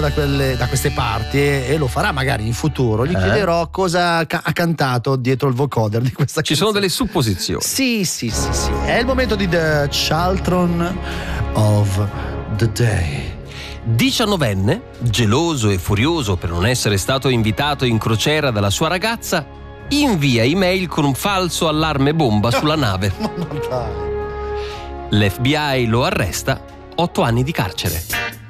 da queste parti e lo farà magari in futuro. Gli chiederò cosa ha cantato dietro il vocoder di questa canzone. Ci sono delle supposizioni. Sì. È il momento di The Charlton of the Day. 19enne, geloso e furioso per non essere stato invitato in crociera dalla sua ragazza, invia email con un falso allarme bomba sulla nave. L'FBI lo arresta, 8 anni di carcere.